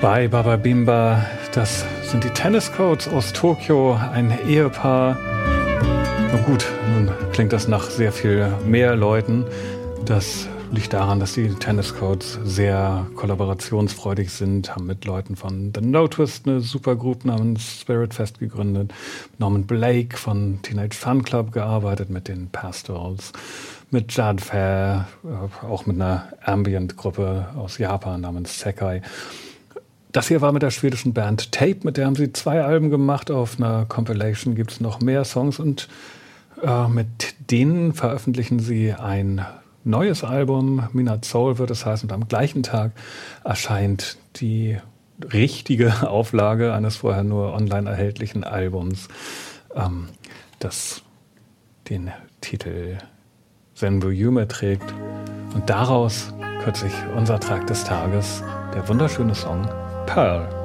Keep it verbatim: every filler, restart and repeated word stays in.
Bei Baba Bimba, das sind die Tennis Codes aus Tokio, ein Ehepaar. Na gut, nun klingt das nach sehr viel mehr Leuten. Das liegt daran, dass die Tennis Codes sehr kollaborationsfreudig sind, haben mit Leuten von The No Twist eine Supergroup namens Spirit Fest gegründet, Norman Blake von Teenage Fan Club gearbeitet, mit den Pastorals, mit Jad Fair, auch mit einer Ambient-Gruppe aus Japan namens Sekai. Das hier war mit der schwedischen Band Tape, mit der haben sie zwei Alben gemacht. Auf einer Compilation gibt es noch mehr Songs und äh, mit denen veröffentlichen sie ein neues Album. Midnight Soul wird es heißen, und am gleichen Tag erscheint die richtige Auflage eines vorher nur online erhältlichen Albums, ähm, das den Titel Zenbu Yume trägt. Und daraus kürzlich unser Track des Tages, der wunderschöne Song Pearl.